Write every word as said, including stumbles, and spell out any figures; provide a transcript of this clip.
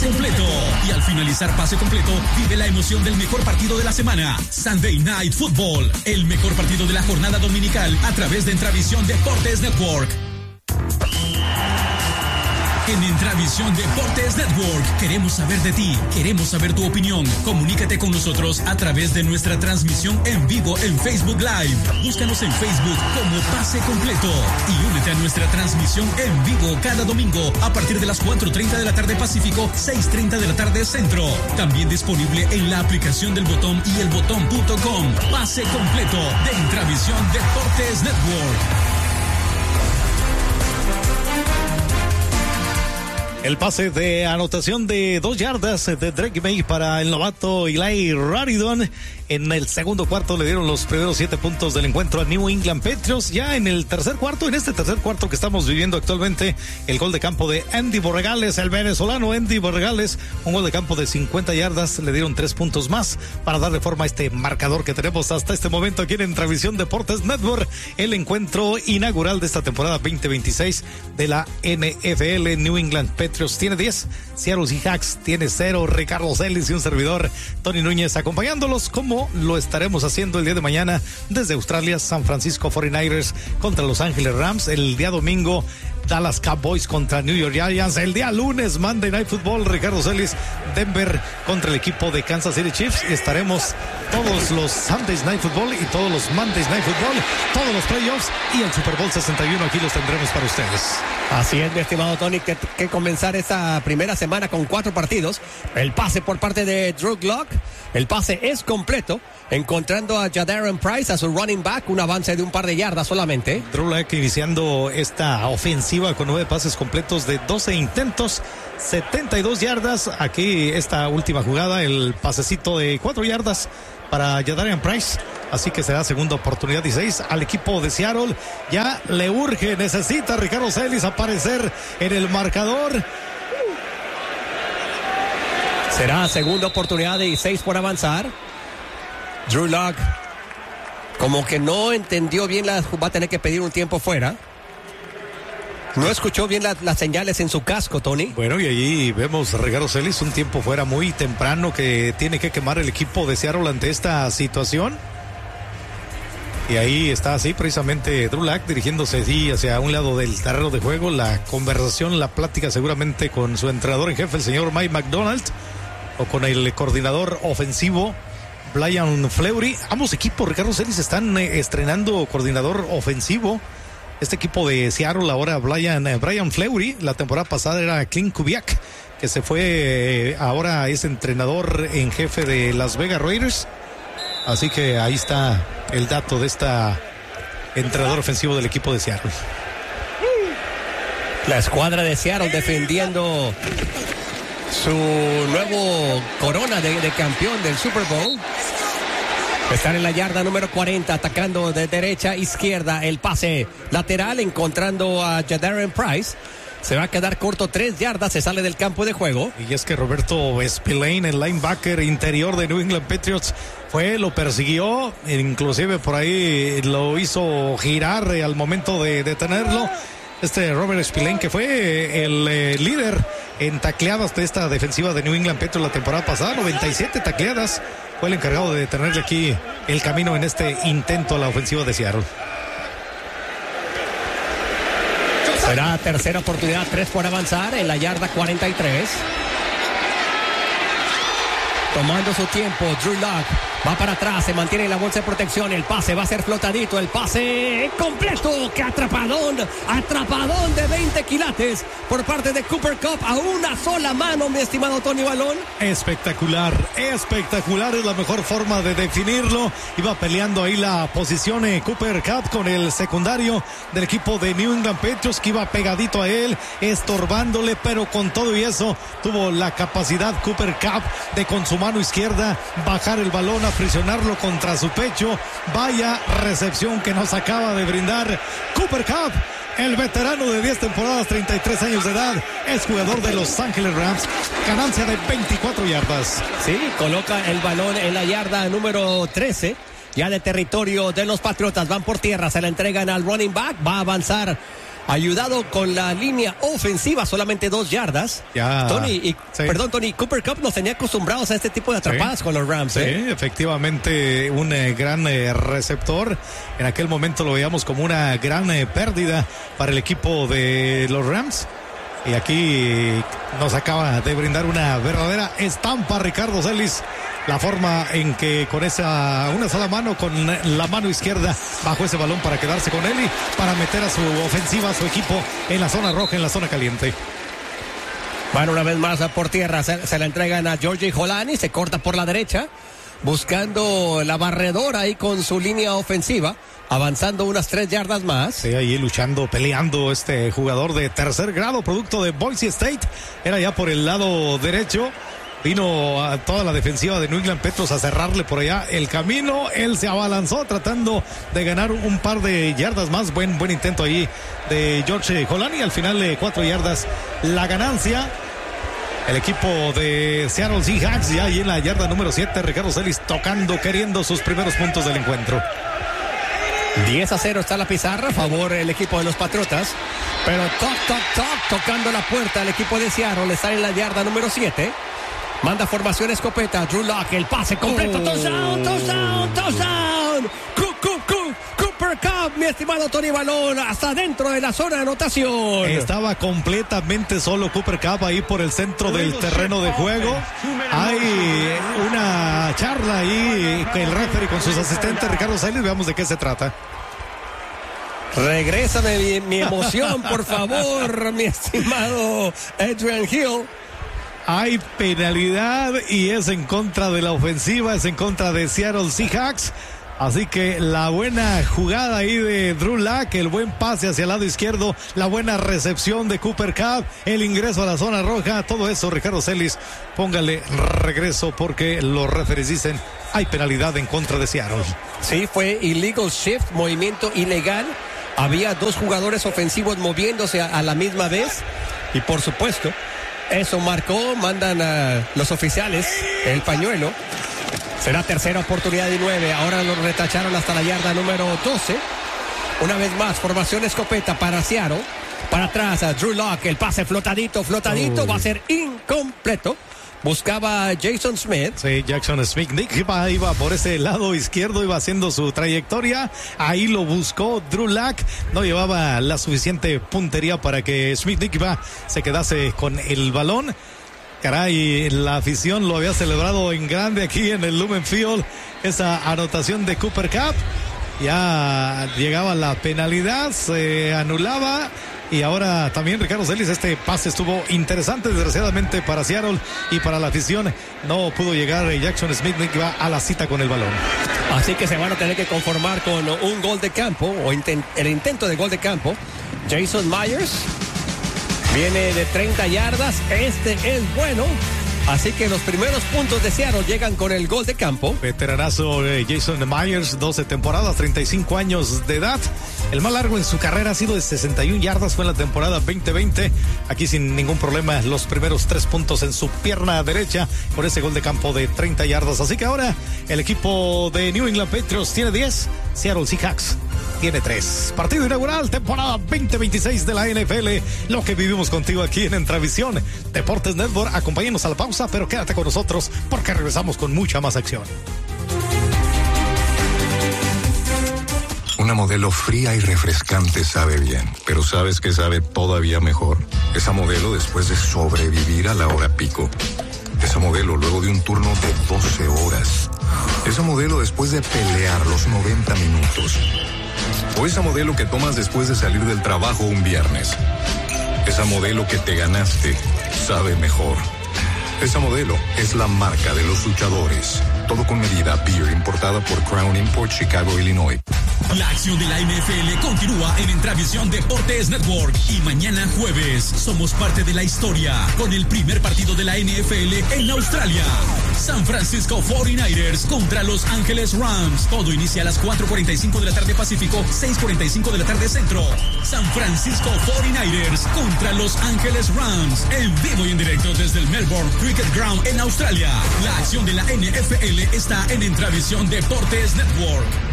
completo. Y al finalizar Pase Completo, vive la emoción del mejor partido de la semana. Sunday Night Football, el mejor partido de la jornada dominical a través de Entravisión Deportes Network. En Entravisión Deportes Network queremos saber de ti, queremos saber tu opinión. Comunícate con nosotros a través de nuestra transmisión en vivo en Facebook Live. Búscanos en Facebook como Pase Completo y únete a nuestra transmisión en vivo cada domingo a partir de las cuatro treinta de la tarde Pacífico, seis treinta de la tarde Centro. También disponible en la aplicación del Botón y el botón punto com. Pase Completo de Entravisión Deportes Network. El pase de anotación de dos yardas de Drake May para el novato Eli Raridon. En el segundo cuarto le dieron los primeros siete puntos del encuentro a New England Patriots. Ya en el tercer cuarto, en este tercer cuarto que estamos viviendo actualmente, el gol de campo de Andy Borregales, el venezolano Andy Borregales, un gol de campo de cincuenta yardas, le dieron tres puntos más para darle forma a este marcador que tenemos hasta este momento aquí en Entravisión Deportes Network, el encuentro inaugural de esta temporada veinte veintiséis de la N F L. New England Patriots tiene diez, Seattle Seahawks tiene cero, Ricardo Celis y un servidor, Tony Núñez, acompañándolos como lo estaremos haciendo el día de mañana desde Australia. San Francisco cuarenta y nueve ers contra Los Ángeles Rams, el día domingo Dallas Cowboys contra New York Giants, el día lunes Monday Night Football, Ricardo Celis, Denver contra el equipo de Kansas City Chiefs, y estaremos todos los Sunday Night Football y todos los Monday Night Football, todos los playoffs y el Super Bowl sesenta y uno, aquí los tendremos para ustedes. Así es, mi estimado Tony, que, que comenzar esta primera semana con cuatro partidos. El pase por parte de Drew Lock, el pase es completo, encontrando a Jadarian Price, a su running back, un avance de un par de yardas solamente. Drew Lock iniciando esta ofensiva con nueve pases completos de doce intentos, setenta y dos yardas. Aquí esta última jugada, el pasecito de cuatro yardas para Jadarian Price. Así que será segunda oportunidad dieciséis al equipo de Seattle. Ya le urge, necesita Ricardo Celis aparecer en el marcador. Será segunda oportunidad de dieciséis por avanzar. Drew Lock como que no entendió bien, la, va a tener que pedir un tiempo fuera. No escuchó bien la, las señales en su casco, Tony. Bueno, y allí vemos a Ricardo Celis, un tiempo fuera muy temprano que tiene que quemar el equipo de Seattle ante esta situación. Y ahí está así precisamente Drew Lock dirigiéndose así hacia un lado del terreno de juego. La conversación, la plática seguramente con su entrenador en jefe, el señor Mike McDonald, o con el coordinador ofensivo Brian Fleury. Ambos equipos, Ricardo Celis, están eh, estrenando coordinador ofensivo. Este equipo de Seattle ahora Brian, eh, Brian Fleury, la temporada pasada era Clint Kubiak, que se fue, eh, ahora es entrenador en jefe de Las Vegas Raiders. Así que ahí está el dato de esta entrenador ofensivo del equipo de Seattle. La escuadra de Seattle defendiendo su nuevo corona de, de campeón del Super Bowl. Están en la yarda número cuarenta, atacando de derecha a izquierda. El pase lateral, encontrando a Jadarian Price. Se va a quedar corto, tres yardas, se sale del campo de juego. Y es que Roberto Spillane, el linebacker interior de New England Patriots, fue, lo persiguió, inclusive por ahí lo hizo girar al momento de detenerlo. Este Robert Spillane, que fue el eh, líder en tacleadas de esta defensiva de New England Patriots la temporada pasada, noventa y siete tacleadas, fue el encargado de detenerle aquí el camino en este intento a la ofensiva de Seattle. Será tercera oportunidad, tres por avanzar en la yarda cuarenta y tres. Tomando su tiempo, Drew Lock va para atrás, se mantiene en la bolsa de protección, el pase va a ser flotadito, el pase completo, que atrapadón, atrapadón de veinte quilates por parte de Cooper Kupp a una sola mano, mi estimado Tony Balón. Espectacular, espectacular, es la mejor forma de definirlo. Iba peleando ahí la posición eh, Cooper Kupp con el secundario del equipo de New England Patriots, que iba pegadito a él, estorbándole, pero con todo y eso tuvo la capacidad Cooper Kupp de con su mano izquierda bajar el balón, aprisionarlo contra su pecho. Vaya recepción que nos acaba de brindar Cooper Kupp, el veterano de diez temporadas, treinta y tres años de edad, es jugador de Los Ángeles Rams, ganancia de veinticuatro yardas. Sí, coloca el balón en la yarda número trece, ya de territorio de los Patriotas. Van por tierra, se la entregan al running back, va a avanzar ayudado con la línea ofensiva, solamente dos yardas. Ya. Tony, y, Sí. perdón, Tony, Cooper Kupp nos tenía acostumbrados a este tipo de atrapadas Sí. con los Rams. Sí, ¿eh? efectivamente, un eh, gran eh, receptor. En aquel momento lo veíamos como una gran eh, pérdida para el equipo de los Rams. Y aquí nos acaba de brindar una verdadera estampa Ricardo Celis. La forma en que con esa una sola mano, con la mano izquierda, bajó ese balón para quedarse con él y para meter a su ofensiva, a su equipo en la zona roja, en la zona caliente. Bueno, una vez más por tierra se, se la entregan a Georgie Holani, se corta por la derecha, buscando la barredora ahí con su línea ofensiva, avanzando unas tres yardas más. Sí, ahí luchando, peleando este jugador de tercer grado, producto de Boise State. Era ya por el lado derecho. Vino a toda la defensiva de New England Patriots a cerrarle por allá el camino. Él se abalanzó tratando de ganar un par de yardas más. Buen, buen intento ahí de George Holani. Al final de cuatro yardas la ganancia. El equipo de Seattle Seahawks ya ahí en la yarda número siete. Ricardo Celis tocando, queriendo sus primeros puntos del encuentro. diez a cero está la pizarra a favor del equipo de los Patriotas. Pero toc, toc, toc, tocando la puerta al equipo de Seattle. Está en la yarda número siete. Manda formación escopeta. Drew Lock, el pase completo. Oh. Touchdown, touchdown, touchdown. Cook, Cook, Cook, Cooper Kupp, mi estimado Tony Balón, hasta dentro de la zona de anotación. Estaba completamente solo Cooper Kupp ahí por el centro del terreno de juego. Hay una charla ahí, el referee con sus asistentes, Ricardo Celis. Veamos de qué se trata. Regrésame mi, mi emoción, por favor, mi estimado Adrian Hill. Hay penalidad y es en contra de la ofensiva, es en contra de Seattle Seahawks. Así que la buena jugada ahí de Drew Lock, el buen pase hacia el lado izquierdo, la buena recepción de Cooper Kupp, el ingreso a la zona roja, todo eso, Ricardo Celis, póngale regreso porque los referees dicen hay penalidad en contra de Seattle. Sí, fue illegal shift, movimiento ilegal. Había dos jugadores ofensivos moviéndose a, a la misma vez y por supuesto eso marcó, mandan a los oficiales el pañuelo. Será tercera oportunidad y nueve. Ahora lo retacharon hasta la yarda número doce. Una vez más, formación escopeta para Seattle. Para atrás a Drew Lock, el pase flotadito, flotadito, oh. Va a ser incompleto. Buscaba Jason Smith. Sí, Jackson Smith. Nick iba, iba por ese lado izquierdo, iba haciendo su trayectoria. Ahí lo buscó Drew Lock. No llevaba la suficiente puntería para que Smith Nick iba, se quedase con el balón. Caray, la afición lo había celebrado en grande aquí en el Lumen Field. Esa anotación de Cooper Kupp. Ya llegaba la penalidad, se anulaba. Y ahora también Ricardo Celis, este pase estuvo interesante, desgraciadamente para Seattle y para la afición. No pudo llegar Jackson Smith, que va a la cita con el balón. Así que se van a tener que conformar con un gol de campo, o intent, el intento de gol de campo. Jason Myers viene de treinta yardas, este es bueno. Así que los primeros puntos de Seattle llegan con el gol de campo. Veteranazo eh, Jason Myers, doce temporadas, treinta y cinco años de edad. El más largo en su carrera ha sido de sesenta y una yardas, fue en la temporada veinte veinte. Aquí sin ningún problema los primeros tres puntos en su pierna derecha por ese gol de campo de treinta yardas. Así que ahora el equipo de New England Patriots tiene diez, Seattle Seahawks tiene tres. Partido inaugural, temporada veinte veintiséis de la N F L. Lo que vivimos contigo aquí en Entravisión Deportes Network. Acompáñenos a la pausa, pero quédate con nosotros porque regresamos con mucha más acción. Una Modelo fría y refrescante sabe bien, pero ¿sabes qué sabe todavía mejor? Esa Modelo después de sobrevivir a la hora pico. Esa Modelo luego de un turno de doce horas. Esa Modelo después de pelear los noventa minutos. O esa Modelo que tomas después de salir del trabajo un viernes. Esa Modelo que te ganaste sabe mejor. Esa Modelo es la marca de los luchadores. Todo con medida. Beer importada por Crown Import, Chicago, Illinois. La acción de la N F L continúa en Entravisión Deportes Network. Y mañana jueves somos parte de la historia con el primer partido de la N F L en Australia. San Francisco cuarenta y nueve ers contra Los Ángeles Rams. Todo inicia a las cuatro cuarenta y cinco de la tarde Pacífico, seis cuarenta y cinco de la tarde Centro. San Francisco cuarenta y nueve ers contra Los Ángeles Rams. En vivo y en directo desde el Melbourne Cricket Ground en Australia. La acción de la N F L está en Entravisión Deportes Network.